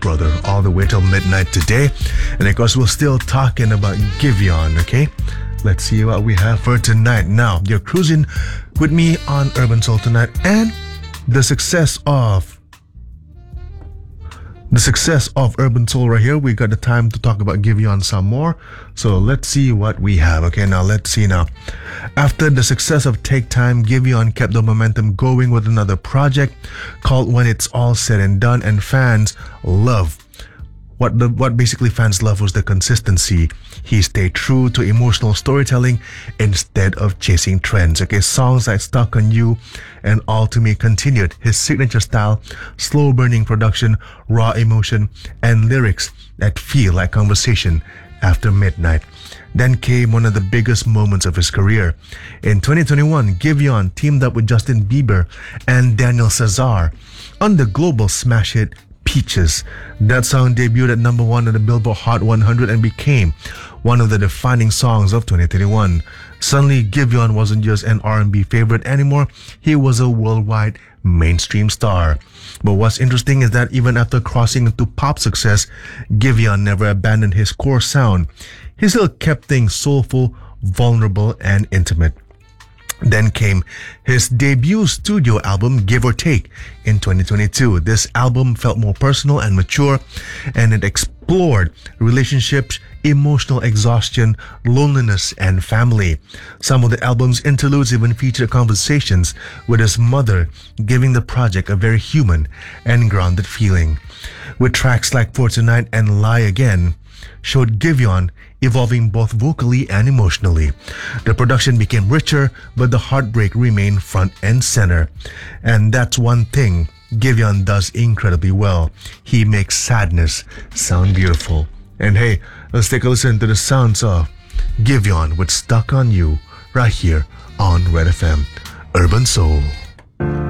brother, all the way till midnight today. And of course, we're still talking about Giveon, okay? Let's see what we have for tonight. Now, you're cruising with me on Urban Soul tonight, and the success of Urban Soul right here. We got the time to talk about Giveon some more. So let's see what we have. Okay, now let's see now. After the success of Take Time, Giveon kept the momentum going with another project called When It's All Said and Done, and fans love what basically fans love was the consistency. He stayed true to emotional storytelling instead of chasing trends. Okay, songs like Stuck on You and All to Me continued his signature style, slow burning production, raw emotion, and lyrics that feel like conversation after midnight. Then came one of the biggest moments of his career. In 2021, Giveon teamed up with Justin Bieber and Daniel Caesar on the global smash hit Peaches. That song debuted at number 1 on the Billboard Hot 100 and became one of the defining songs of 2021. Suddenly, Giveon wasn't just an R&B favorite anymore, he was a worldwide mainstream star. But what's interesting is that even after crossing into pop success, Giveon never abandoned his core sound. He still kept things soulful, vulnerable, and intimate. Then came his debut studio album, Give or Take, in 2022. This album felt more personal and mature, and it explored relationships, emotional exhaustion, loneliness, and family. Some of the album's interludes even featured conversations with his mother, giving the project a very human and grounded feeling. With tracks like For Tonight and Lie Again, showed Giveon evolving both vocally and emotionally. The production became richer, but the heartbreak remained front and center. And that's one thing Giveon does incredibly well. He makes sadness sound beautiful. And hey, let's take a listen to the sounds of Giveon with Stuck on You right here on Red FM Urban Soul.